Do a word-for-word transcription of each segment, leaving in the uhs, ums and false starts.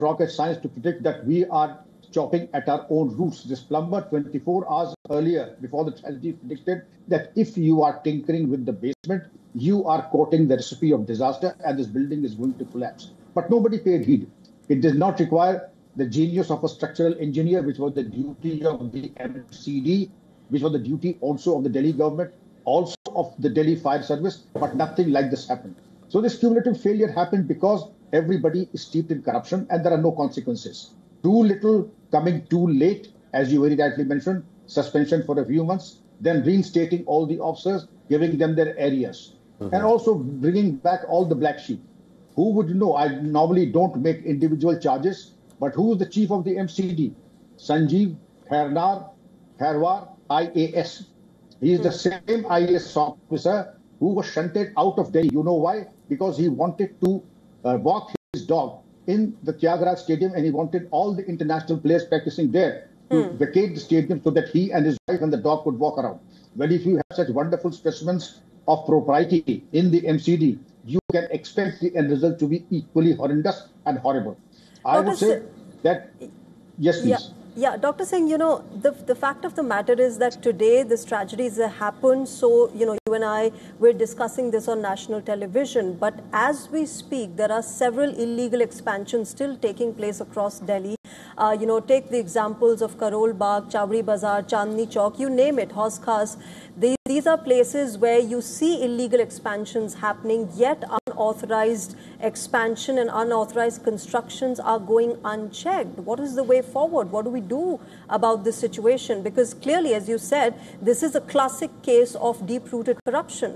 rocket science to predict that we are chopping at our own roots. This plumber twenty-four hours earlier, before the tragedy, predicted that if you are tinkering with the basement, you are coating the recipe of disaster and this building is going to collapse. But nobody paid heed. It does not require the genius of a structural engineer, which was the duty of the M C D, which was the duty also of the Delhi government, also of the Delhi Fire Service, but nothing like this happened. So this cumulative failure happened because everybody is steeped in corruption and there are no consequences. Too little coming too late, as you very rightly mentioned, suspension for a few months, then reinstating all the officers, giving them their areas, mm-hmm. and also bringing back all the black sheep. Who would know? I normally don't make individual charges, but who is the chief of the M C D? Sanjeev Khairnar Khairwar, I A S. He is mm-hmm. the same I A S officer who was shunted out of Delhi. You know why? Because he wanted to uh, walk his dog in the Tyagaraja Stadium, and he wanted all the international players practicing there to mm. vacate the stadium so that he and his wife and the dog could walk around. Well, if you have such wonderful specimens of propriety in the M C D, you can expect the end result to be equally horrendous and horrible. I Doctor would say that, yes, please. Yeah. Yeah, Doctor Singh, you know, the, the fact of the matter is that today this tragedies happened. So, you know, you and I, we're discussing this on national television. But as we speak, there are several illegal expansions still taking place across Delhi. Uh, you know, take the examples of Karol Bagh, Chowri Bazaar, Chandni Chowk, you name it, Hauz Khas. These, these are places where you see illegal expansions happening, yet unauthorized expansion and unauthorized constructions are going unchecked. What is the way forward? What do we do about this situation? Because clearly, as you said, this is a classic case of deep-rooted corruption.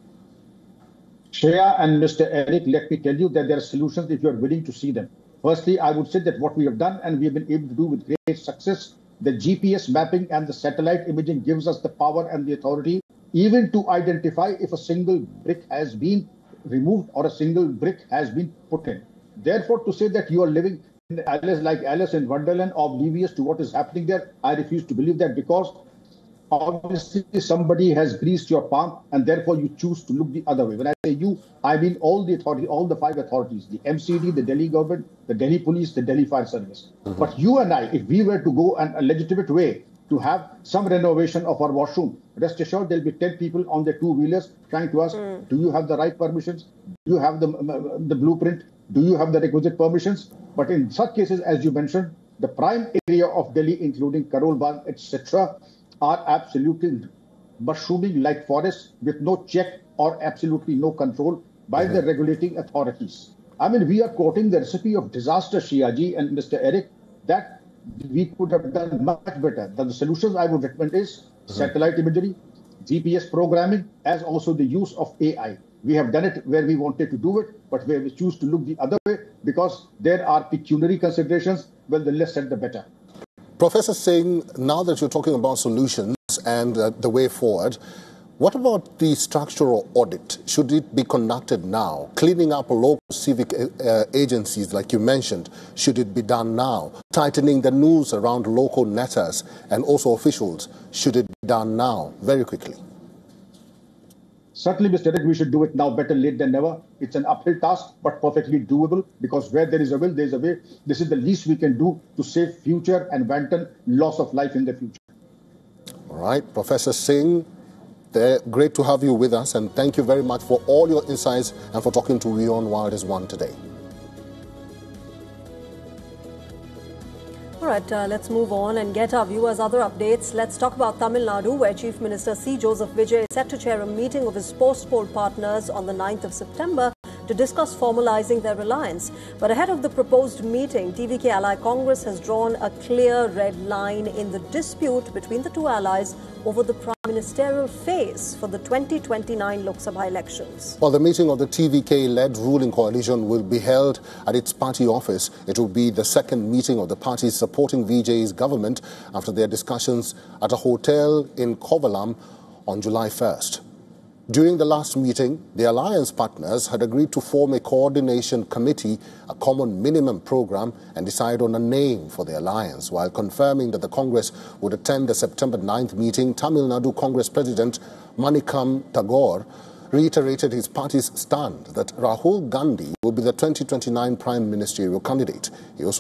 Shreya and Mister Eric, let me tell you that there are solutions if you are willing to see them. Firstly, I would say that what we have done and we have been able to do with great success, the G P S mapping and the satellite imaging gives us the power and the authority even to identify if a single brick has been removed or a single brick has been put in. Therefore, to say that you are living in Alice like Alice in Wonderland, oblivious to what is happening there, I refuse to believe that, because obviously somebody has greased your palm and therefore you choose to look the other way. When I say you, I mean all the authority, all the five authorities, the M C D, the Delhi government, the Delhi police, the Delhi fire service. Mm-hmm. But you and I, if we were to go an, a legitimate way to have some renovation of our washroom, rest assured there'll be ten people on their two-wheelers trying to ask, mm. do you have the right permissions? Do you have the, uh, the blueprint? Do you have the requisite permissions? But in such cases, as you mentioned, the prime area of Delhi, including Karol Bagh, et cetera, are absolutely mushrooming like forests with no check or absolutely no control by mm-hmm. the regulating authorities. I mean, we are quoting the recipe of disaster, Shiaji and Mister Eric, that we could have done much better. The solutions I would recommend is mm-hmm. satellite imagery, G P S programming, as also the use of A I. We have done it where we wanted to do it, but where we choose to look the other way because there are pecuniary considerations. Well, the less said, the better. Professor Singh, now that you're talking about solutions and uh, the way forward, what about the structural audit? Should it be conducted now? Cleaning up local civic uh, agencies, like you mentioned, should it be done now? Tightening the noose around local netters and also officials, should it be done now? Very quickly. Certainly, Mister Eric, we should do it now, better late than never. It's an uphill task, but perfectly doable, because where there is a will, there is a way. This is the least we can do to save future and wanton loss of life in the future. All right, Professor Singh, great to have you with us, and thank you very much for all your insights and for talking to WION Wild is One today. All right, uh, let's move on and get our viewers other updates. Let's talk about Tamil Nadu, where Chief Minister C. Joseph Vijay is set to chair a meeting of his post-poll partners on the ninth of September to discuss formalizing their alliance. But ahead of the proposed meeting, T V K Ally Congress has drawn a clear red line in the dispute between the two allies over the prime ministerial phase for the twenty twenty-nine Lok Sabha elections. Well, the meeting of the T V K-led ruling coalition will be held at its party office. It will be the second meeting of the parties supporting Vijay's government after their discussions at a hotel in Kovalam on July first. During the last meeting, the alliance partners had agreed to form a coordination committee, a common minimum program, and decide on a name for the alliance. While confirming that the Congress would attend the September ninth meeting, Tamil Nadu Congress President Manikam Tagore reiterated his party's stand that Rahul Gandhi will be the twenty twenty-nine prime ministerial candidate. He also